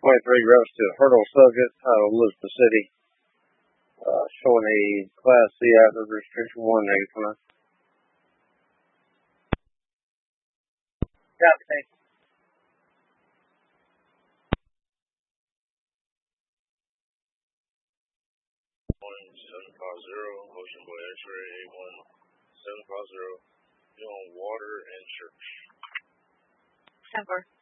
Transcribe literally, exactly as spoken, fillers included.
twenty-three routes to Hurdle Subject, title Elizabeth City, uh, showing a Class C after restriction one negative one. Copy, thank you. one seven five zero, Ocean Boy X-ray eight one seven five zero, you on Water and Church. Temper.